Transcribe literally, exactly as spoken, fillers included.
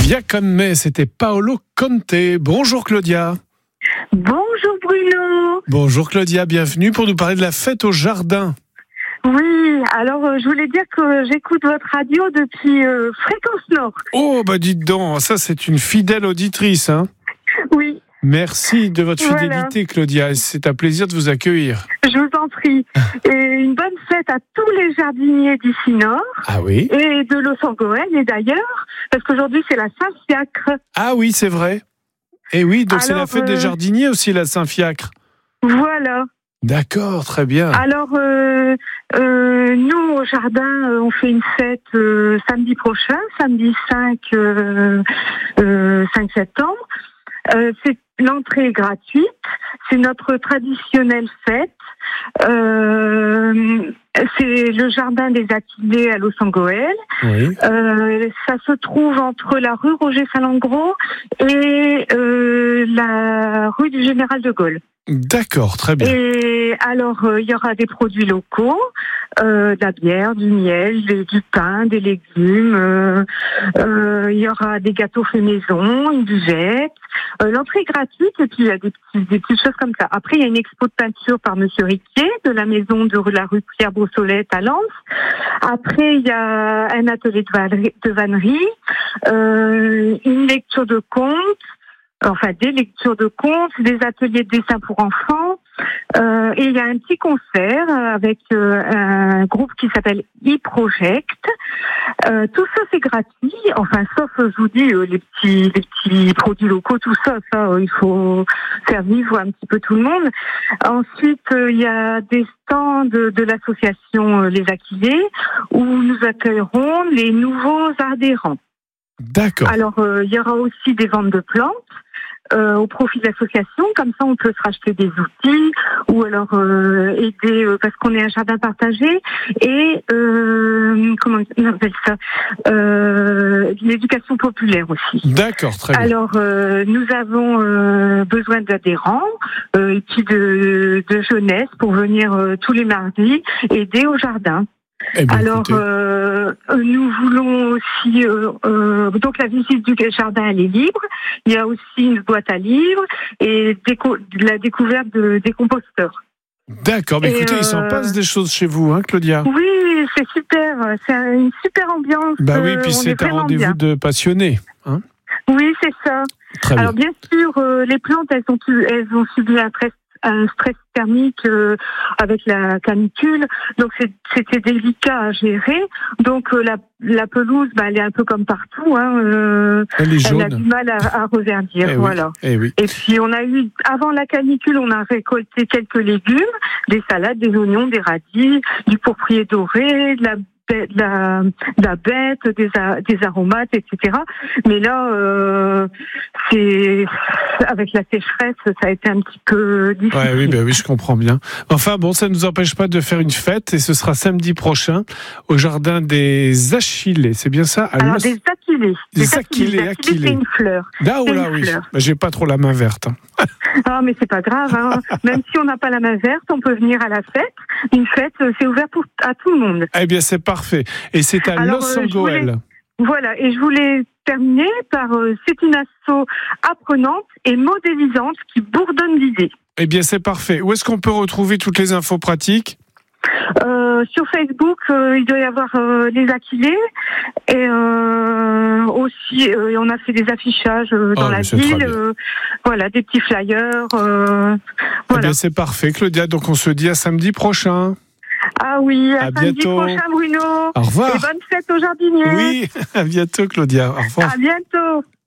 Via con me, c'était Paolo Conte. Bonjour Claudia. Bonjour Bruno. Bonjour Claudia, bienvenue pour nous parler de la fête au jardin. Oui, alors euh, je voulais dire que j'écoute votre radio depuis euh, Fréquence Nord. Oh bah dites donc, ça c'est une fidèle auditrice. Hein. Oui. Merci de votre fidélité Voilà. Claudia, c'est un plaisir de vous accueillir. Je vous en prie. Et une bonne fête à tous les jardiniers d'ici Nord. Ah oui. Et de Los Angeles et d'ailleurs, parce qu'aujourd'hui c'est la Saint-Fiacre. Ah oui, c'est vrai. Et oui, donc c'est la Alors, fête euh... des jardiniers aussi, la Saint-Fiacre. Voilà. D'accord, très bien. Alors, euh, euh, nous, au jardin, euh, on fait une fête euh, samedi prochain, samedi cinq, euh, euh, cinq septembre. Euh, c'est, l'entrée est gratuite. C'est notre traditionnelle fête. Euh, c'est le jardin des Aquilées à Los Angeles. Oui. Euh, ça se trouve entre la rue Roger Salengro et euh, la rue du Général de Gaulle. D'accord, très bien. Et alors, il euh, y aura des produits locaux, euh, de la bière, du miel, des, du pain, des légumes. Il euh, euh, y aura des gâteaux faits maison, une buvette. Euh, l'entrée est gratuite et puis il y a des, petits, des petites choses comme ça. Après, il y a une expo de peinture par Monsieur Riquet de la maison de la rue Pierre Brossolette à Lens. Après, il y a un atelier de, vannerie, de vannerie euh, une lecture de contes. Enfin, des lectures de contes, des ateliers de dessin pour enfants, euh, et il y a un petit concert avec euh, un groupe qui s'appelle e-Project. Euh, tout ça c'est gratuit, enfin sauf je vous dis euh, les petits les petits produits locaux, tout ça, ça euh, il faut faire vivre un petit peu tout le monde. Ensuite euh, il y a des stands de, de l'association euh, Les Aquilées où nous accueillerons les nouveaux adhérents. D'accord. Alors euh, il y aura aussi des ventes de plantes. Euh, au profit de l'association, comme ça on peut se racheter des outils ou alors euh, aider euh, parce qu'on est un jardin partagé et euh, comment on appelle ça euh, l'éducation populaire aussi. D'accord, très bien. Alors euh, nous avons euh, besoin d'adhérents euh, et puis de, de jeunesse pour venir euh, tous les mardis aider au jardin. Eh bien, Alors, euh, nous voulons aussi... Euh, euh, donc, la visite du jardin, elle est libre. Il y a aussi une boîte à livres et déco- la découverte de, des composteurs. D'accord, mais et écoutez, euh... il s'en passe des choses chez vous, hein, Claudia? Oui, c'est super. C'est une super ambiance. Bah oui, puis c'est un rendez-vous bien. De passionnés. Hein. Oui, c'est ça. Très Alors, bien, bien sûr, euh, les plantes, elles ont, elles ont subi un stress un stress thermique euh, avec la canicule, donc c'est, c'était délicat à gérer. Donc euh, la, la pelouse, bah, elle est un peu comme partout, hein, euh, elle, est jaune. Elle a du mal à, à reverdir, eh voilà. Oui, eh oui. Et puis on a eu, avant la canicule, on a récolté quelques légumes, des salades, des oignons, des radis, du pourprier doré, de la de la, de la bête, des, des aromates, et cetera. Mais là, euh, c'est avec la sécheresse, ça a été un petit peu difficile. Ouais, oui, ben oui, je comprends bien. Enfin bon, ça ne nous empêche pas de faire une fête et ce sera samedi prochain au jardin des Achillées. C'est bien ça? Alors Los... des Aquilées. Des, des Aquilées, Aquilées. Aquilées, c'est une fleur. Là, oh là, oui. Ben, j'ai pas trop la main verte. Hein. Ah, mais c'est pas grave. Hein. Même si on n'a pas la main verte, on peut venir à la fête. Une fête, c'est ouvert pour, à tout le monde. Eh bien, c'est parfait. Et c'est à Alors, Los Angeles. Euh, voulais... Voilà. Et je voulais terminer par... Euh, c'est une asso apprenante et modélisante qui bourdonne d'idées. Eh bien, c'est parfait. Où est-ce qu'on peut retrouver toutes les infos pratiques ? Euh, sur Facebook, euh, il doit y avoir euh, les Aquilées et euh, aussi euh, on a fait des affichages euh, dans oh, la ville, euh, voilà, des petits flyers. Euh, eh voilà. bien, c'est parfait, Claudia. Donc on se dit à samedi prochain. Ah oui, à, à samedi bientôt. prochain, Bruno. Au revoir. Et bonne fête aux jardiniers. Oui, à bientôt, Claudia. Au revoir. À bientôt.